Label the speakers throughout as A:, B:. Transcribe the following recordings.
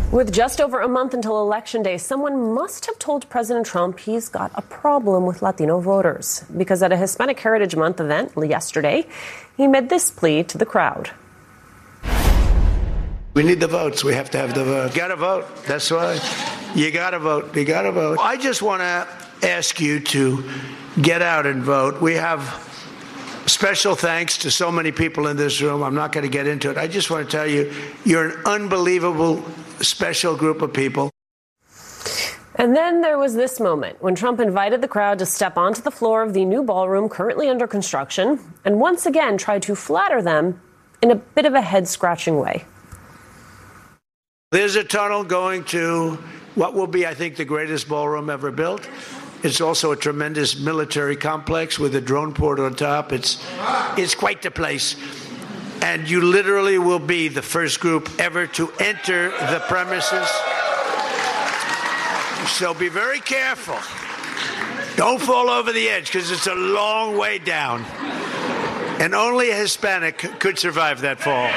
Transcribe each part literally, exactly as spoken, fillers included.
A: With just over a month until Election Day, someone must have told President Trump he's got a problem with Latino voters. Because at a Hispanic Heritage Month event yesterday, he made this plea to the crowd.
B: We need the votes. We have to have the vote. Got to vote. That's why. You got to vote. You got to vote. I just want to ask you to get out and vote. We have special thanks to so many people in this room. I'm not going to get into it. I just want to tell you, you're an unbelievable, special group of people.
A: And then there was this moment when Trump invited the crowd to step onto the floor of the new ballroom currently under construction and once again tried to flatter them in a bit of a head-scratching way.
B: There's a tunnel going to what will be, I think, the greatest ballroom ever built. It's also a tremendous military complex with a drone port on top. It's, it's quite the place. And you literally will be the first group ever to enter the premises. So be very careful. Don't fall over the edge because it's a long way down. And only a Hispanic could survive that fall.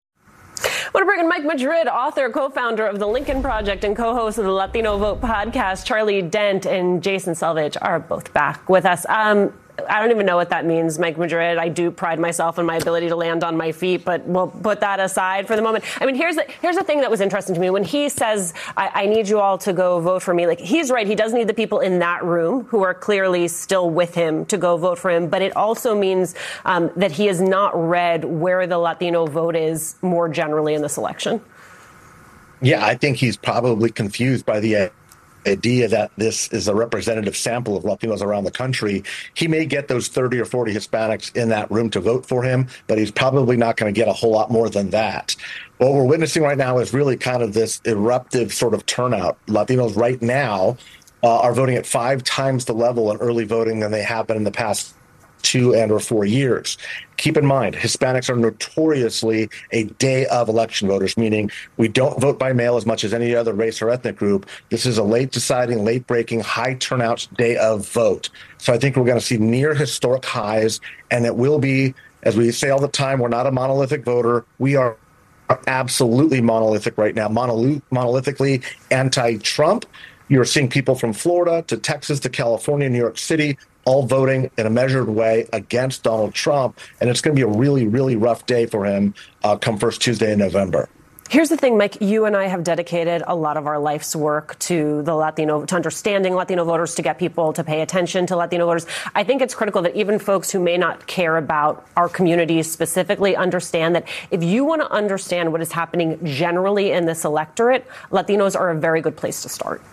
A: I want to bring in Mike Madrid, author, co-founder of the Lincoln Project and co-host of the Latino Vote podcast. Charlie Dent and Jason Selvage are both back with us. Um, I don't even know what that means, Mike Madrid. I do pride myself in my ability to land on my feet, but we'll put that aside for the moment. I mean, here's the, here's the thing that was interesting to me. When he says, I, I need you all to go vote for me, like, he's right. He does need the people in that room who are clearly still with him to go vote for him. But it also means um, that he has not read where the Latino vote is more generally in this election.
C: Yeah, I think he's probably confused by the idea that this is a representative sample of Latinos around the country. He may get those thirty or forty Hispanics in that room to vote for him, but he's probably not going to get a whole lot more than that. What we're witnessing right now is really kind of this eruptive sort of turnout. Latinos right now uh, are voting at five times the level in early voting than they have been in the past two and or four years. Keep in mind, Hispanics are notoriously a day of election voters, meaning we don't vote by mail as much as any other race or ethnic group. This is a late deciding, late breaking, high turnout day of vote. So I think we're going to see near historic highs, and it will be, as we say all the time, we're not a monolithic voter. We are absolutely monolithic right now, monolith- monolithically anti-Trump. You're seeing people from Florida to Texas to California, New York City, all voting in a measured way against Donald Trump. And it's going to be a really, really rough day for him uh, come first Tuesday in November.
A: Here's the thing, Mike, you and I have dedicated a lot of our life's work to the Latino, to understanding Latino voters, to get people to pay attention to Latino voters. I think it's critical that even folks who may not care about our communities specifically understand that if you want to understand what is happening generally in this electorate, Latinos are a very good place to start.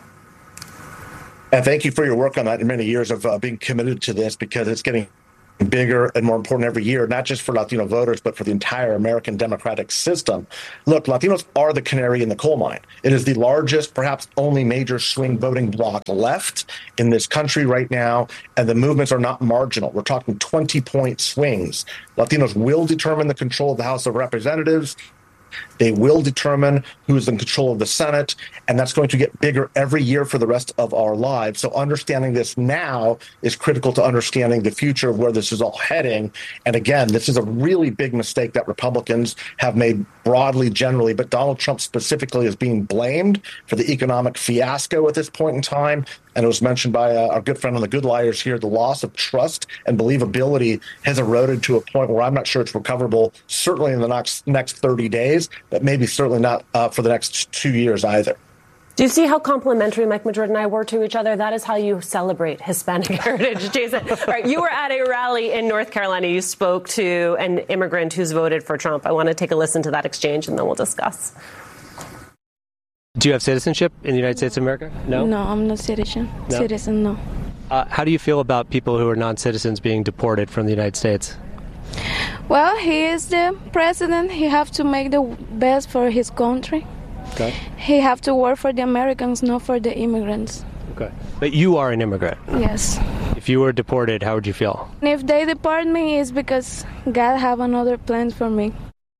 C: And thank you for your work on that and many years of uh, being committed to this, because it's getting bigger and more important every year, not just for Latino voters, but for the entire American democratic system. Look, Latinos are the canary in the coal mine. It is the largest, perhaps only major swing voting bloc left in this country right now, and the movements are not marginal. We're talking twenty-point swings. Latinos will determine the control of the House of Representatives. They will determine who's in control of the Senate, and that's going to get bigger every year for the rest of our lives. So understanding this now is critical to understanding the future of where this is all heading. And again, this is a really big mistake that Republicans have made broadly, generally, but Donald Trump specifically is being blamed for the economic fiasco at this point in time. And it was mentioned by uh, our good friend on the Good Liars here, the loss of trust and believability has eroded to a point where I'm not sure it's recoverable, certainly in the next next thirty days, but maybe certainly not uh, for the next two years either.
A: Do you see how complimentary Mike Madrid and I were to each other? That is how you celebrate Hispanic heritage, Jason. All right, you were at a rally in North Carolina. You spoke to an immigrant who's voted for Trump. I want to take a listen to that exchange, and then we'll discuss.
D: Do you have citizenship in the United States of America? No?
E: No, I'm not citizen.
D: No?
E: Citizen, no.
D: Uh, how do you feel about people who are non-citizens being deported from the United States?
E: Well, he is the president. He have to make the best for his country.
D: Okay.
E: He have to work for the Americans, not for the immigrants.
D: Okay. But you are an immigrant.
E: Yes.
D: If you were deported, how would you feel?
E: If they deport me, it's because God have another plan for me.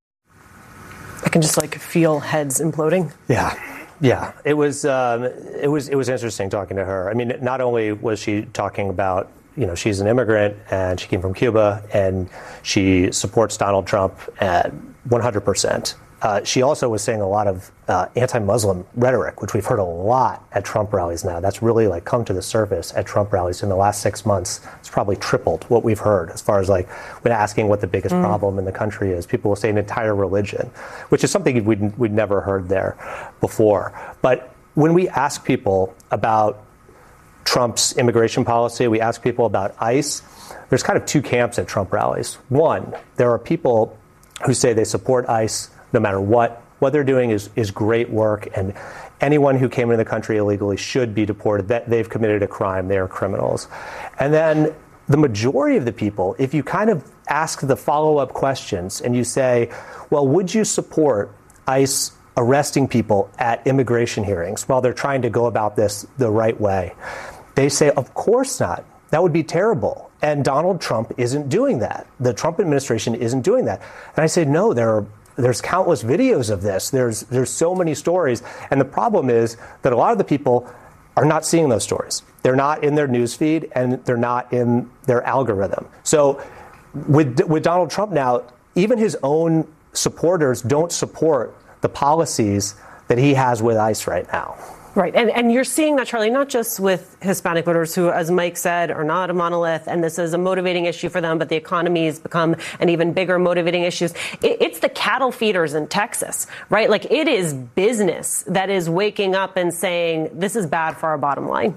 A: I can just like feel heads imploding.
D: Yeah. Yeah, it was um, it was it was interesting talking to her. I mean, not only was she talking about, you know, she's an immigrant and she came from Cuba and she supports Donald Trump at one hundred percent. uh, she also was saying a lot of uh, anti-Muslim rhetoric, which we've heard a lot at Trump rallies now. That's really like come to the surface at Trump rallies in the last six months. It's probably tripled what we've heard as far as like when asking what the biggest mm. problem in the country is. People will say an entire religion, which is something we'd, we'd never heard there before. But when we ask people about Trump's immigration policy, we ask people about ICE, there's kind of two camps at Trump rallies. One, there are people who say they support ICE no matter what. What they're doing is, is great work, and anyone who came into the country illegally should be deported. That they've committed a crime. They are criminals. And then the majority of the people, if you kind of ask the follow-up questions and you say, well, would you support ICE arresting people at immigration hearings while they're trying to go about this the right way? They say, of course not. That would be terrible. And Donald Trump isn't doing that. The Trump administration isn't doing that. And I say, no, there are there's countless videos of this. There's there's so many stories. And the problem is that a lot of the people are not seeing those stories. They're not in their news feed and they're not in their algorithm. So with with Donald Trump now, even his own supporters don't support the policies that he has with ICE right now.
A: Right. And and you're seeing that, Charlie, not just with Hispanic voters who, as Mike said, are not a monolith, and this is a motivating issue for them, but the economy has become an even bigger motivating issue. It, it's the cattle feeders in Texas, right? Like, it is business that is waking up and saying, this is bad for our bottom line.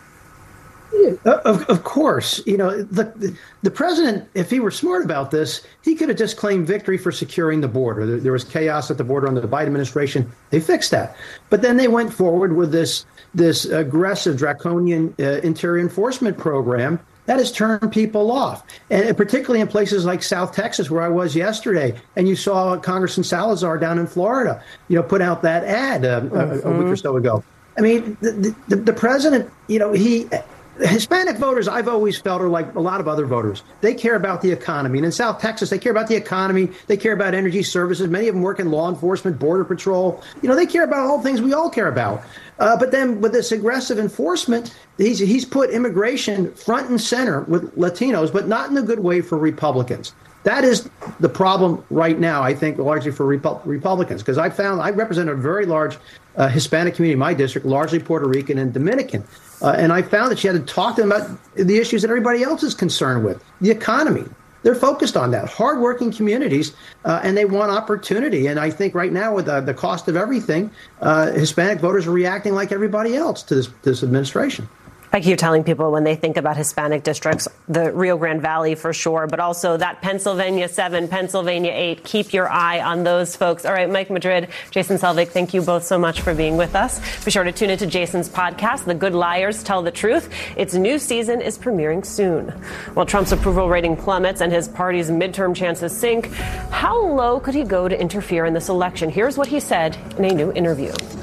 F: Yeah, of, of course. You know, the, the president, if he were smart about this, he could have just claimed victory for securing the border. There, there was chaos at the border under the Biden administration. They fixed that. But then they went forward with this this aggressive, draconian uh, interior enforcement program that has turned people off. And particularly in places like South Texas, where I was yesterday, and you saw Congressman Salazar down in Florida, you know, put out that ad uh, mm-hmm. a, a week or so ago. I mean, the, the, the president, you know, he... Hispanic voters, I've always felt, are like a lot of other voters. They care about the economy. And in South Texas, they care about the economy. They care about energy services. Many of them work in law enforcement, border patrol. You know, they care about all the things we all care about. Uh, but then with this aggressive enforcement, he's, he's put immigration front and center with Latinos, but not in a good way for Republicans. That is the problem right now, I think, largely for Repu- Republicans, because I found I represent a very large uh, Hispanic community in my district, largely Puerto Rican and Dominican. Uh, and I found that she had to talk to them about the issues that everybody else is concerned with, the economy. They're focused on that. Hardworking communities, uh, and they want opportunity. And I think right now, with uh, the cost of everything, uh, Hispanic voters are reacting like everybody else to this, this administration.
A: I keep telling people when they think about Hispanic districts, the Rio Grande Valley for sure, but also that Pennsylvania seven, Pennsylvania eight. Keep your eye on those folks. All right, Mike Madrid, Jason Selvig, thank you both so much for being with us. Be sure to tune into Jason's podcast, The Good Liars Tell the Truth. Its new season is premiering soon. While Trump's approval rating plummets and his party's midterm chances sink, how low could he go to interfere in this election? Here's what he said in a new interview.